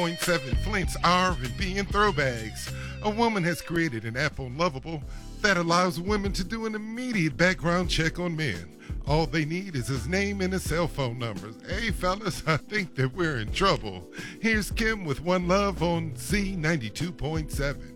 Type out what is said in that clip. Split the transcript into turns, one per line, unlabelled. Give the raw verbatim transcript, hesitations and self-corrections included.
Point seven Flint's R and B and throwbacks. A woman has created an app on Lovable that allows women to do an immediate background check on men. All they need is his name and his cell phone numbers. Hey fellas, I think that we're in trouble. Here's Kim with One Love on Z ninety-two point seven.